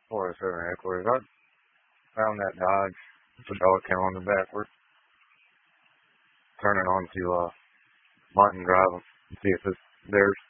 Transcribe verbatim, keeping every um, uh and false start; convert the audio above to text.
forty-seven headquarters. I found that Dodge. It's a dog kennel on the back. We're turning on to uh, Martin Drive and see if it's theirs.